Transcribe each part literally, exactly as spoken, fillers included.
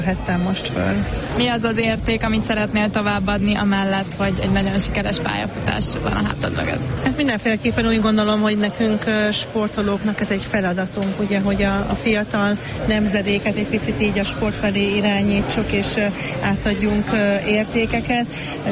Hettem most föl. Mi az az érték, amit szeretnél továbbadni, amellett, hogy egy nagyon sikeres pályafutás van a hátad mögött? Hát mindenféleképpen úgy gondolom, hogy nekünk sportolóknak ez egy feladatunk, ugye, hogy a, a fiatal nemzedéket egy picit így a sport felé irányítsuk, és átadjunk értékeket,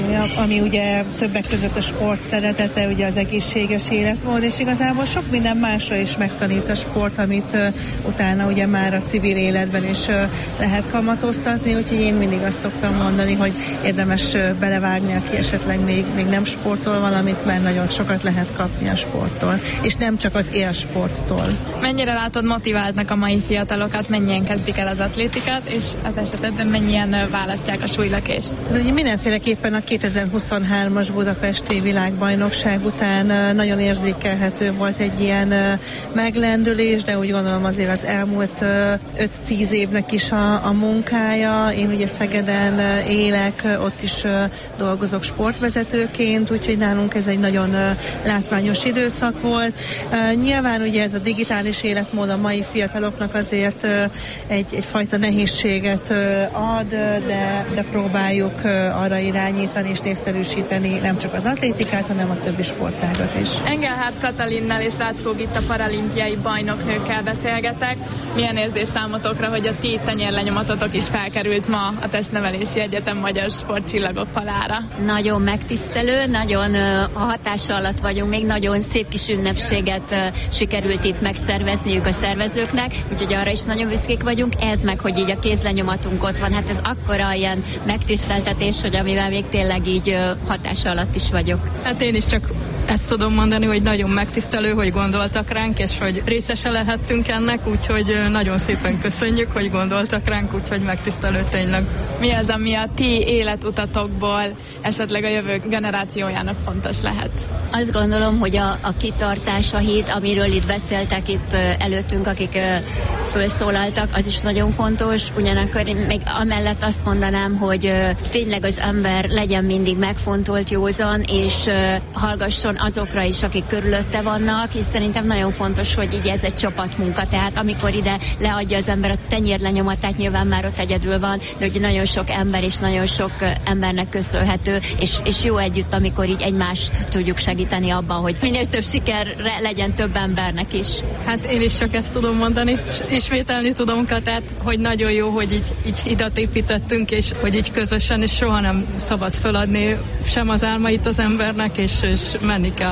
ami ugye többek között a sport szeretete, ugye az egészséges életmód, és igazából sok minden másra is megtanít a sport, amit utána ugye már a civil életben is lehet kamatoztatni, úgyhogy én mindig azt szoktam mondani, hogy érdemes belevágni, aki esetleg még, még nem sportol valamit, mert nagyon sokat lehet kapni a sporttól, és nem csak az élsporttól. Mennyire látod motiváltnak a mai fiatalokat, mennyien kezdik el az atlétikát, és az esetben mennyien választják a súlylökést? De ugye mindenféleképpen a kétezer-huszonhármas budapesti világbajnokság után nagyon érzékelhető volt egy ilyen meglendülés, de úgy gondolom azért az elmúlt öt-tíz évnek is a, a munkája. Én ugye Szegeden élek, ott is dolgozok sportvezetőként, úgyhogy nálunk ez egy nagyon látványos időszak volt. Nyilván ugye ez a digitális életmód a mai fiataloknak azért egy, egyfajta nehézséget ad, de, de próbáljuk arra irányítani és népszerűsíteni nem csak az atlétikát, hanem a többi sportágat is. Engelhardt Katalinnal és Ráckó Gitta paralimpiai bajnoknőkkel beszélgetek. Milyen érzés számotokra, hogy a ti tenyérlenyomatotok is felkerült ma a Testnevelési Egyetem Magyar Sportcsillagok falára? Nagyon megtisztelő, nagyon a hatása alatt vagyunk, még nagyon szép kis ünnepséget sikerült itt megszervezniük a szervezőknek, úgyhogy arra is nagyon büszkék vagyunk. Ez meg, hogy így a kézlenyomatunk ott van, hát ez akkora ilyen megtiszteltetés, hogy amivel még tényleg így hatása alatt is vagyok. Hát én is csak ezt tudom mondani, hogy nagyon megtisztelő, hogy gondoltak ránk, és hogy részese lehettünk ennek, úgyhogy nagyon szépen köszönjük, hogy gondoltak ránk, úgyhogy megtisztelő tényleg. Mi az, ami a ti életutatokból esetleg a jövő generációjának fontos lehet? Azt gondolom, hogy a, a kitartás, a hit, amiről itt beszéltek itt előttünk, akik felszólaltak, az is nagyon fontos. Ugyanakkor én még amellett azt mondanám, hogy tényleg az ember legyen mindig megfontolt, józan, és hallgasson azokra is, akik körülötte vannak, és szerintem nagyon fontos, hogy így ez egy csapatmunka, tehát amikor ide leadja az ember a tenyérlenyomatát, nyilván már ott egyedül van, de hogy nagyon sok ember és nagyon sok embernek köszönhető, és, és jó együtt, amikor így egymást tudjuk segíteni abban, hogy minél több sikerre legyen több embernek is. Hát én is csak ezt tudom mondani, ismételni tudom, tehát hogy nagyon jó, hogy így, így hidat építettünk, és hogy így közösen, és soha nem szabad feladni sem az álmait az embernek, és, és menni kell.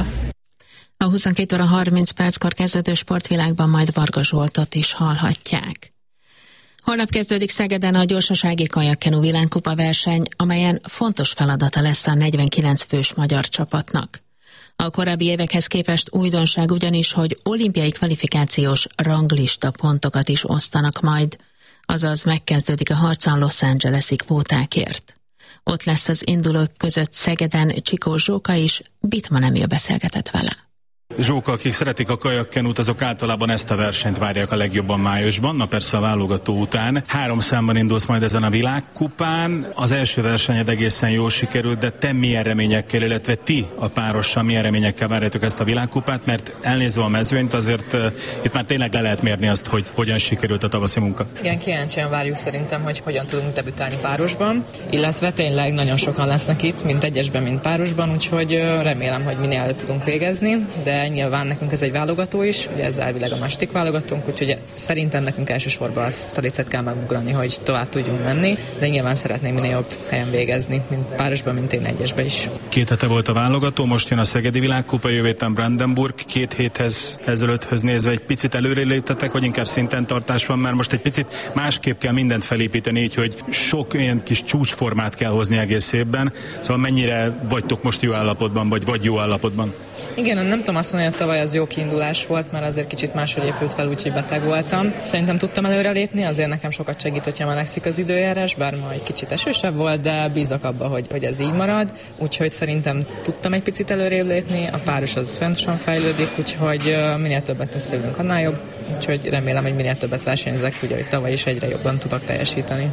A huszonkét óra harminc perckor kezdődő Sportvilágban majd Varga Zsoltot is hallhatják. Holnap kezdődik Szegeden a gyorsasági kajakkenu világkupa verseny, amelyen fontos feladata lesz a negyvenkilenc fős magyar csapatnak. A korábbi évekhez képest újdonság ugyanis, hogy olimpiai kvalifikációs ranglista pontokat is osztanak majd, azaz megkezdődik a harc a Los Angeles-i kvótákért. Ott lesz az indulók között Szegeden Csikó Zsóka is, Bitman Emil beszélgetett vele. Zsóka, akik szeretik a kajakkenút, azok általában ezt a versenyt várják a legjobban májusban, na persze a válogató után. Három számban indulsz majd ezen a világkupán. Az első versenyed egészen jól sikerült, de te milyen reményekkel, illetve ti a párossal milyen reményekkel várjátok ezt a világkupát, mert elnézve a mezőnyt, azért uh, itt már tényleg le lehet mérni azt, hogy hogyan sikerült a tavaszi munka. Igen, kíváncsian várjuk szerintem, hogy hogyan tudunk debütálni párosban, illetve tényleg nagyon sokan lesznek itt, mint egyesben, mint párosban, úgyhogy uh, remélem, hogy minél előbb tudunk végezni, de nyilván nekünk ez egy válogató is, ugye ez elvileg a második válogatónk, úgyhogy szerintem nekünk elsősorban azt a lécet kell megugrani, hogy tovább tudjunk menni, de nyilván szeretném minél jobb helyen végezni, mint párosban, mint én egyesben is. Két hete volt a válogató, most jön a Szegedi világkupa, jövő héten Brandenburg, két héthez ezelőtthöz nézve egy picit előre léptetek, vagy inkább szinten tartás van, mert most egy picit másképp kell mindent felépíteni, így hogy sok ilyen kis csúcsformát kell hozni egész évben, szóval mennyire vagytok most jó állapotban, vagy vagy jó állapotban? Igen, nem tudom azt mondani, hogy tavaly az jó kiindulás volt, mert azért kicsit máshogy épült fel, úgyhogy beteg voltam. Szerintem tudtam előrelépni, azért nekem sokat segít, hogyha melegszik az időjárás, bár ma egy kicsit esősebb volt, de bízok abba, hogy, hogy ez így marad. Úgyhogy szerintem tudtam egy picit előrébb lépni, a páros az fontosan fejlődik, úgyhogy minél többet összeülünk, annál jobb. Úgyhogy remélem, hogy minél többet versenyzek, ugye, hogy tavaly is egyre jobban tudok teljesíteni.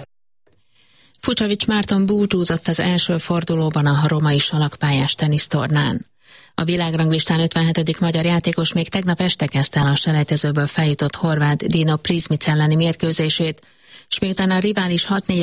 Fucsovics Márton búcsúzott az első fordulóban a római salakpályás tenisztornán. A világranglistán ötvenhetedik magyar játékos még tegnap este kezdte el a selejtezőből feljutott horvát Dino Prizmic elleni mérkőzését, és miután a rivális hat négy